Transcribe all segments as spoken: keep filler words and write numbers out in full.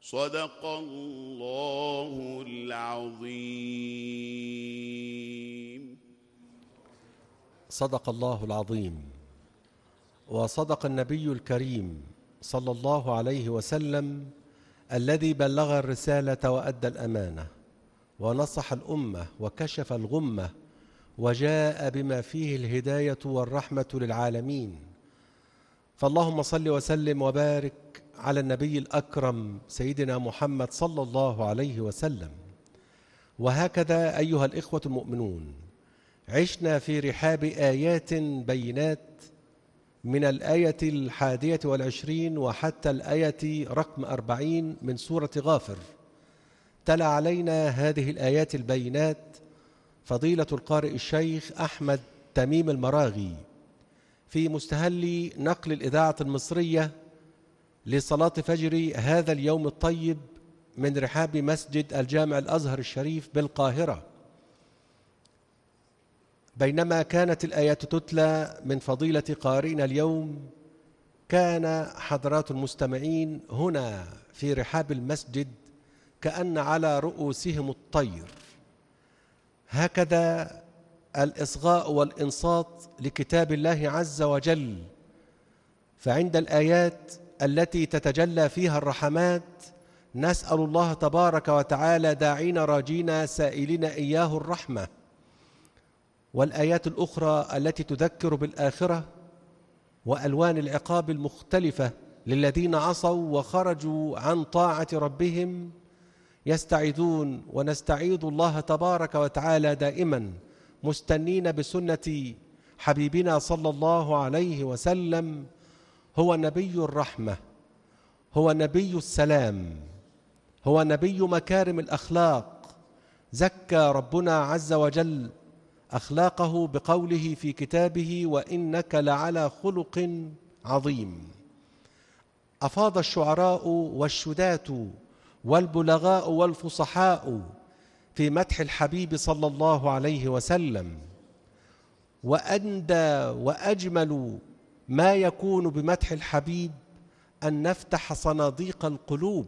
صدق الله العظيم. صدق الله العظيم، وصدق النبي الكريم صلى الله عليه وسلم الذي بلغ الرسالة وأدى الأمانة ونصح الأمة وكشف الغمة وجاء بما فيه الهداية والرحمة للعالمين. فاللهم صل وسلم وبارك على النبي الأكرم سيدنا محمد صلى الله عليه وسلم. وهكذا أيها الإخوة المؤمنون، عشنا في رحاب آيات بينات من الآية الحادية والعشرين وحتى الآية رقم أربعين من سورة غافر. تلا علينا هذه الآيات البينات فضيلة القارئ الشيخ أحمد تميم المراغي في مستهل نقل الإذاعة المصرية لصلاة فجر هذا اليوم الطيب من رحاب مسجد الجامع الأزهر الشريف بالقاهرة. بينما كانت الآيات تتلى من فضيلة قارئنا اليوم، كان حضرات المستمعين هنا في رحاب المسجد كأن على رؤوسهم الطير. هكذا الإصغاء والإنصات لكتاب الله عز وجل. فعند الآيات التي تتجلى فيها الرحمات نسأل الله تبارك وتعالى داعين راجين سائلين إياه الرحمة، والآيات الأخرى التي تذكر بالآخرة وألوان العقاب المختلفة للذين عصوا وخرجوا عن طاعة ربهم يستعيذون. ونستعيذ الله تبارك وتعالى دائما مستنين بسنة حبيبنا صلى الله عليه وسلم. هو نبي الرحمة، هو نبي السلام، هو نبي مكارم الأخلاق. زكى ربنا عز وجل أخلاقه بقوله في كتابه: وإنك لعلى خلق عظيم. أفاض الشعراء والشداة والبلغاء والفصحاء في مدح الحبيب صلى الله عليه وسلم، وأندى وأجمل ما يكون بمدح الحبيب أن نفتح صناديق القلوب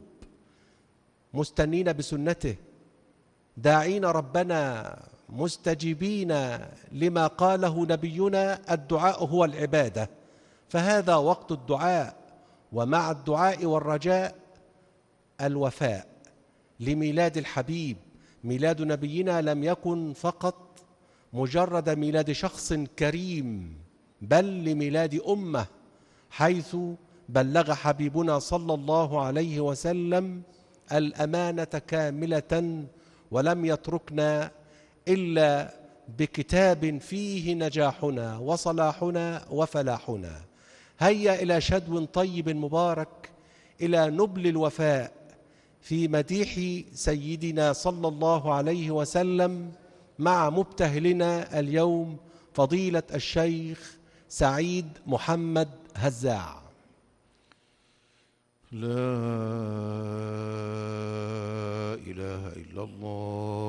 مستنين بسنته، داعين ربنا مستجيبين لما قاله نبينا: الدعاء هو العبادة. فهذا وقت الدعاء، ومع الدعاء والرجاء الوفاء لميلاد الحبيب. ميلاد نبينا لم يكن فقط مجرد ميلاد شخص كريم، بل لميلاد أمة، حيث بلغ حبيبنا صلى الله عليه وسلم الأمانة كاملة، ولم يتركنا إلا بكتاب فيه نجاحنا وصلاحنا وفلاحنا. هيا إلى شدو طيب مبارك، إلى نبل الوفاء في مديح سيدنا صلى الله عليه وسلم، مع مبتهلنا اليوم فضيلة الشيخ سعيد محمد هزاع. لا إله إلا الله